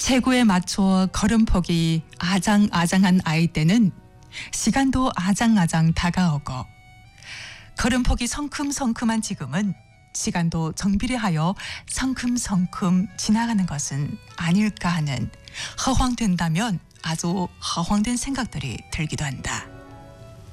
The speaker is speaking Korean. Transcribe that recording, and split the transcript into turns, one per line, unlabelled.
체구에 맞춰 걸음폭이 아장아장한 아이 때는 시간도 아장아장 다가오고, 걸음폭이 성큼성큼한 지금은 시간도 정비례하여 성큼성큼 지나가는 것은 아닐까 하는 허황된다면 아주 허황된 생각들이 들기도 한다.